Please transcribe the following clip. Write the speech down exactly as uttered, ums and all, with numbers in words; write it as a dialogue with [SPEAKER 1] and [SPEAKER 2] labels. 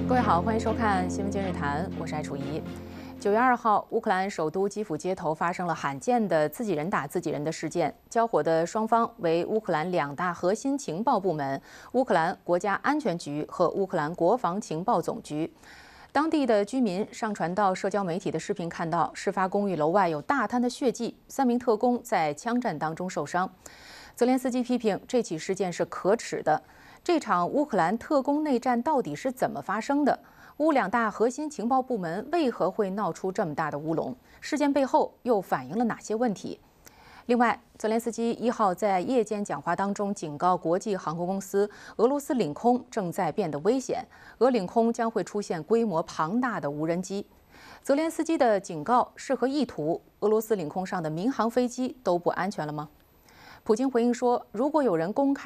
[SPEAKER 1] 各位好，欢迎收看《新闻今日谈》，我是艾楚怡。九月二号，乌克兰首都基辅街头发生了罕见的自己人打自己人的事件，交火的双方为乌克兰两大核心情报部门——乌克兰国家安全局和乌克兰国防情报总局。当地的居民上传到社交媒体的视频看到，事发公寓楼外有大滩的血迹，三名特工在枪战当中受伤。泽连斯基批评这起事件是可耻的。这场乌克兰特工内战到底是怎么发生的？乌两大核心情报部门为何会闹出这么大的乌龙？事件背后又反映了哪些问题？另外，泽连斯基一号在夜间讲话当中警告国际航空公司，俄罗斯领空正在变得危险，俄领空将会出现规模庞大的无人机。泽连斯基的警告是何意图？俄罗斯领空上的民航飞机都不安全了吗？普京回应说，如果有人公开